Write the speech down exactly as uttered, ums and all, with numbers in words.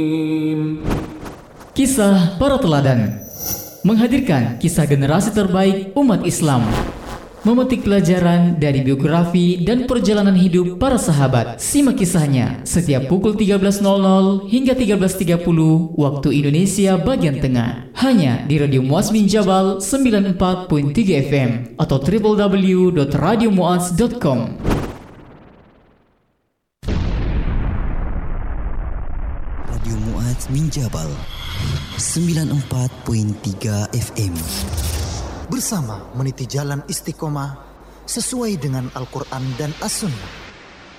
Kisah para teladan menghadirkan kisah generasi terbaik umat Islam, memetik pelajaran dari biografi dan perjalanan hidup para sahabat. Simak kisahnya setiap pukul tiga belas hingga tiga belas tiga puluh waktu Indonesia bagian tengah, hanya di Radio Muaz Minjabal sembilan puluh empat koma tiga F M atau w w w dot radio muaz dot com. Radio Muaz Minjabal sembilan puluh empat koma tiga F M. Bersama meniti jalan istiqomah sesuai dengan Al-Quran dan As-Sunnah.